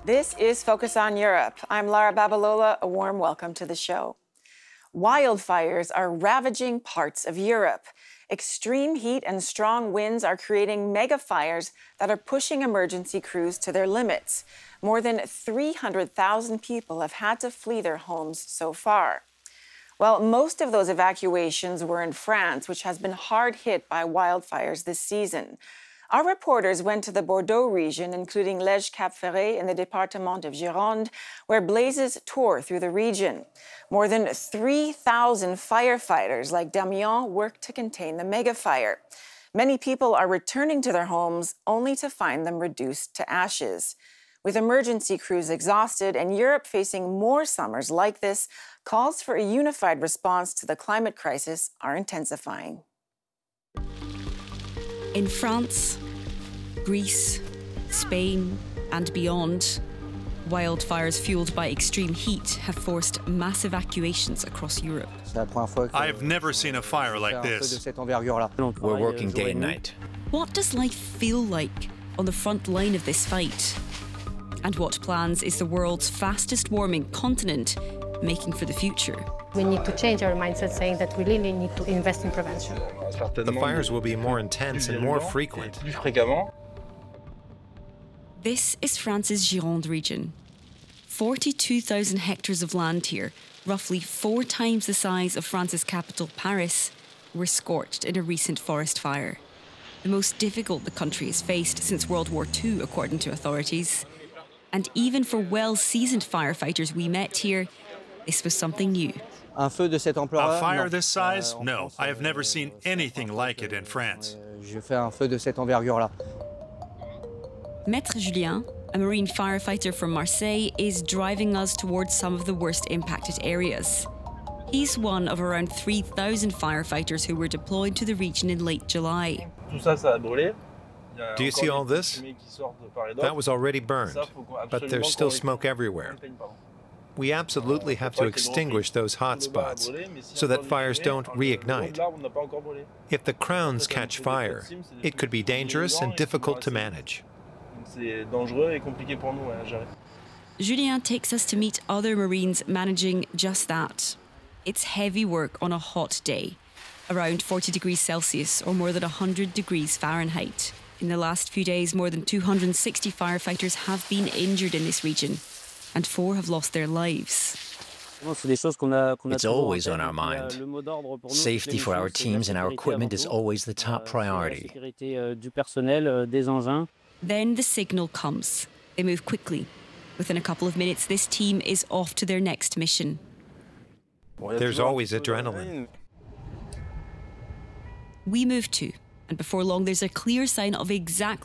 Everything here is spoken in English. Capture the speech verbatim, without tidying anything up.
This is Focus on Europe. I'm Lara Babalola. A warm welcome to the show. Wildfires are ravaging parts of Europe. Extreme heat and strong winds are creating mega fires that are pushing emergency crews to their limits. More than three hundred thousand people have had to flee their homes so far. Well, most of those evacuations were in France, which has been hard hit by wildfires this season. Our reporters went to the Bordeaux region, including Lège-Cap-Ferret in the Département of Gironde, where blazes tore through the region. More than three thousand firefighters like Damien worked to contain the megafire. Many people are returning to their homes only to find them reduced to ashes. With emergency crews exhausted and Europe facing more summers like this, calls for a unified response to the climate crisis are intensifying. In France, Greece, Spain, and beyond, wildfires fueled by extreme heat have forced mass evacuations across Europe. I've never seen a fire like this. We're working day and night. What does life feel like on the front line of this fight? And what plans is the world's fastest warming continent making for the future? We need to change our mindset, saying that we really need to invest in prevention. The fires will be more intense and more frequent. This is France's Gironde region. forty-two thousand hectares of land here, roughly four times the size of France's capital, Paris, were scorched in a recent forest fire. The most difficult the country has faced since World War Two, according to authorities. And even for well-seasoned firefighters we met here, this was something new. A fire this size? No, I have never seen anything like it in France. Maître Julien, a marine firefighter from Marseille, is driving us towards some of the worst impacted areas. He's one of around three thousand firefighters who were deployed to the region in late July. Do you see all this? That was already burned, but there's still smoke everywhere. We absolutely have to extinguish those hot spots so that fires don't reignite. If the crowns catch fire, it could be dangerous and difficult to manage. Julien takes us to meet other Marines managing just that. It's heavy work on a hot day, around forty degrees Celsius or more than one hundred degrees Fahrenheit. In the last few days, more than two hundred sixty firefighters have been injured in this region, and four have lost their lives. It's always on our mind. Safety for our teams and our equipment is always the top priority. Then the signal comes. They move quickly. Within a couple of minutes, this team is off to their next mission. There's always adrenaline. We move too, and before long there's a clear sign of exactly